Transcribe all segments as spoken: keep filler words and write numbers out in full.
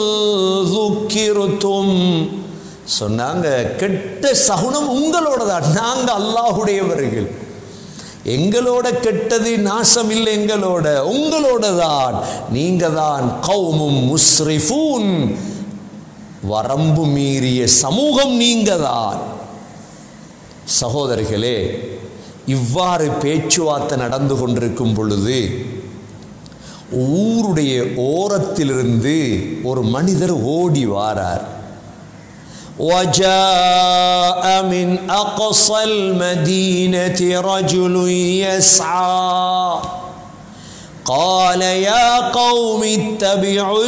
ذُكِّرْتُمْ சொன்னாங்க, கெட்ட சகுனம் உங்களோட தான், நாங்க அல்லாஹ்வுடையவர்கள், எங்களோட கெட்டது நாசம் இல்லை, எங்களோட உங்களோட தான், நீங்க தான் கௌமும் முஸ்ரிஃபூன், வரம்பு மீறிய சமூகம் நீங்க தான். சகோதரர்களே, இவ்வாறு பேச்சுவார்த்தை நடந்து கொண்டிருக்கும் பொழுது ஊருடைய ஓரத்திலிருந்து ஒரு மனிதர் ஓடி வாரார். وَجَاءَ مِنْ أَقْصَى الْمَدِينَةِ رَجُلٌ يَسْعَى قَالَ يَا قَوْمِ اتَّبِعُوا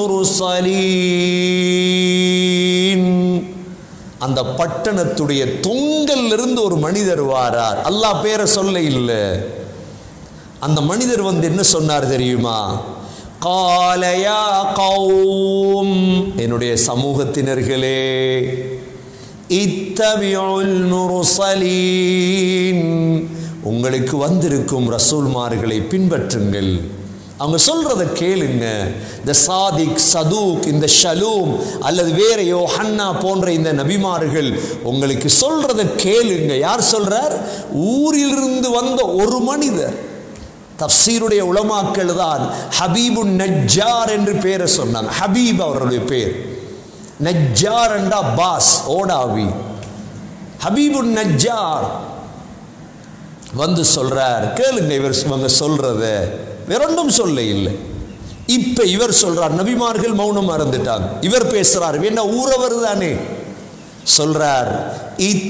الْمُرْسَلِينَ. அந்த பட்டணத்துடைய தொங்கல்ல இருந்து ஒரு மனிதர் வாரார். அல்லாஹ் பேரை சொல்ல இல்லை. அந்த மனிதர் வந்து என்ன சொன்னார் தெரியுமா? قَالَ يَا قَوْمِ, என்னுடைய சமூகத்தினர்களே, இத்தபிஉல் முர்சலீன், உங்களுக்கு வந்திருக்கும் ரசூல்மார்களை பின்பற்றுங்கள், அவங்க சொல்றத கேளுங்க. இந்த சாதிக், சதூக், இந்த ஷலூம் அல்லது வேற யோஹன்னா போன்ற இந்த நபிமார்கள் உங்களுக்கு சொல்றத கேளுங்க. யார் சொல்றார்? ஊரிலிருந்து வந்த ஒரு மனிதர். தஃப்சீருடைய உலமாக்கள் தான் ஹபீபுன் நஜ்ஜார் என்று பேரை சொன்னாங்க. ஹபீப் அவருடைய பேர், நஜ்ஜார் என்றா பாஸ், ஓடாவி. ஹபீபுன் நஜ்ஜார் வந்து சொல்றார், கேளுங்க இவர் இவங்க சொல்றத, வேறொன்றும் சொல்ல இல்லை. இப்ப இவர் சொல்றார், நபிமார்கள் மௌனம் மறந்துட்டாங்க, இவர் பேசுறார், என்ன ஊரவர் தானே, சொல்றார்,